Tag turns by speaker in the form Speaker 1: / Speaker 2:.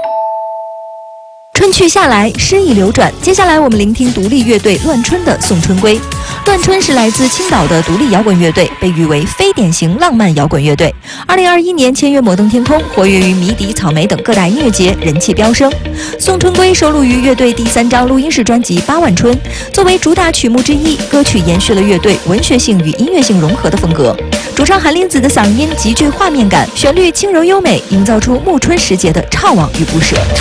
Speaker 1: 春去夏来，诗意流转。接下来我们聆听独立乐队乱春的《送春归》。乱春是来自青岛的独立摇滚乐队，被誉为非典型浪漫摇滚乐队。2021年签约摩登天空，活跃于迷笛、草莓等各大音乐节，人气飙升。《送春归》收录于乐队第3张录音室专辑《8万春》，作为主打曲目之一，歌曲延续了乐队文学性与音乐性融合的风格。主唱韩林子的嗓音极具画面感，旋律轻柔优美，营造出暮春时节的怅惘与不舍。